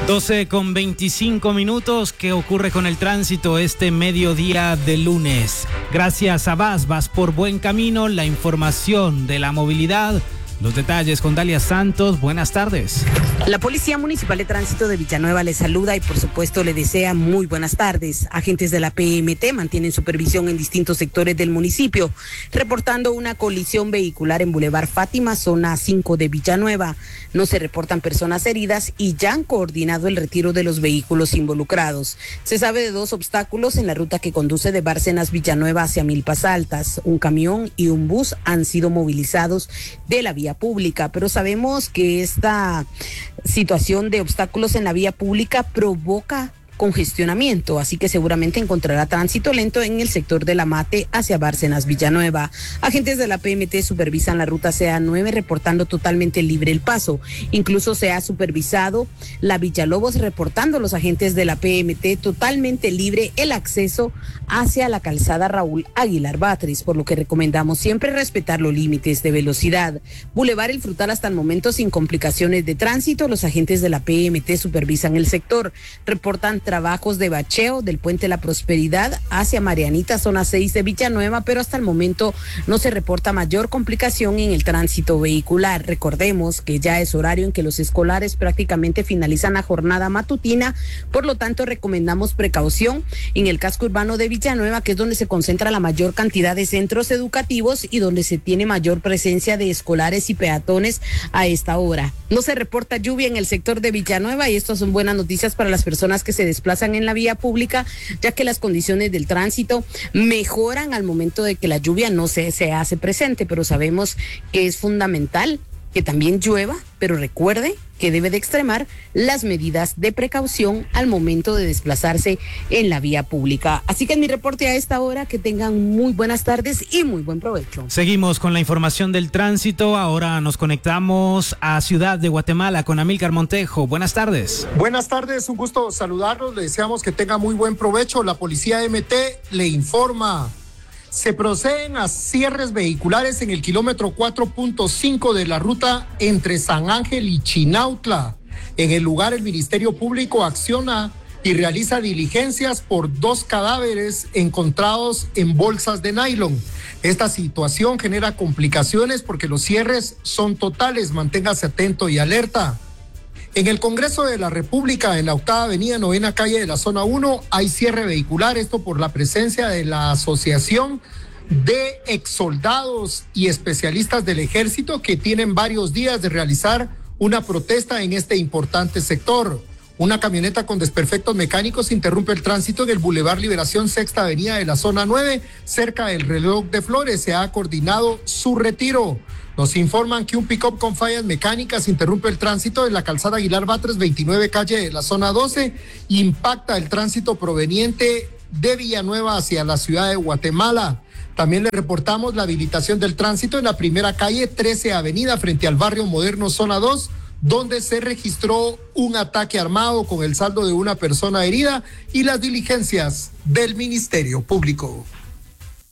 12:25. ¿Qué ocurre con el tránsito este mediodía de lunes? Gracias a vas por buen camino. La información de la movilidad. Los detalles con Dalia Santos. Buenas tardes. La Policía Municipal de Tránsito de Villanueva le saluda y por supuesto le desea muy buenas tardes. Agentes de la PMT mantienen supervisión en distintos sectores del municipio, reportando una colisión vehicular en Boulevard Fátima, zona 5 de Villanueva. No se reportan personas heridas y ya han coordinado el retiro de los vehículos involucrados. Se sabe de 2 obstáculos en la ruta que conduce de Bárcenas Villanueva hacia Milpas Altas. Un camión y un bus han sido movilizados de la vía pública, pero sabemos que esta situación de obstáculos en la vía pública provoca congestionamiento, así que seguramente encontrará tránsito lento en el sector de La Mate hacia Bárcenas Villanueva. Agentes de la PMT supervisan la ruta CA9 reportando totalmente libre el paso. Incluso se ha supervisado la Villalobos reportando los agentes de la PMT totalmente libre el acceso hacia la calzada Raúl Aguilar Batres, por lo que recomendamos siempre respetar los límites de velocidad. Boulevard El Frutal hasta el momento sin complicaciones de tránsito. Los agentes de la PMT supervisan el sector, reportan trabajos de bacheo del Puente La Prosperidad hacia Marianita, zona 6 de Villanueva, pero hasta el momento no se reporta mayor complicación en el tránsito vehicular. Recordemos que ya es horario en que los escolares prácticamente finalizan la jornada matutina, por lo tanto recomendamos precaución en el casco urbano de Villanueva, que es donde se concentra la mayor cantidad de centros educativos y donde se tiene mayor presencia de escolares y peatones a esta hora. No se reporta lluvia en el sector de Villanueva y esto son buenas noticias para las personas que se desplazan en la vía pública, ya que las condiciones del tránsito mejoran al momento de que la lluvia no se hace presente, pero sabemos que es fundamental que también llueva, pero recuerde que debe de extremar las medidas de precaución al momento de desplazarse en la vía pública. Así que en mi reporte a esta hora, que tengan muy buenas tardes y muy buen provecho. Seguimos con la información del tránsito. Ahora nos conectamos a Ciudad de Guatemala con Amílcar Montejo. Buenas tardes. Buenas tardes, un gusto saludarlos. Le deseamos que tenga muy buen provecho. La Policía MT le informa. Se proceden a cierres vehiculares en el kilómetro 4.5 de la ruta entre San Ángel y Chinautla. En el lugar, el Ministerio Público acciona y realiza diligencias por 2 cadáveres encontrados en bolsas de nylon. Esta situación genera complicaciones porque los cierres son totales. Manténgase atento y alerta. En el Congreso de la República, en la 8ª Avenida, 9ª Calle de la Zona 1, hay cierre vehicular, esto por la presencia de la Asociación de Exsoldados y Especialistas del Ejército, que tienen varios días de realizar una protesta en este importante sector. Una camioneta con desperfectos mecánicos interrumpe el tránsito en el Boulevard Liberación, 6ª Avenida de la Zona 9, cerca del Reloj de Flores. Se ha coordinado su retiro. Nos informan que un pick-up con fallas mecánicas interrumpe el tránsito en la calzada Aguilar Batres, 29 calle de la zona 12, impacta el tránsito proveniente de Villanueva hacia la ciudad de Guatemala. También le reportamos la habilitación del tránsito en la primera calle, 13 avenida, frente al barrio moderno zona 2, donde se registró un ataque armado con el saldo de una persona herida y las diligencias del Ministerio Público.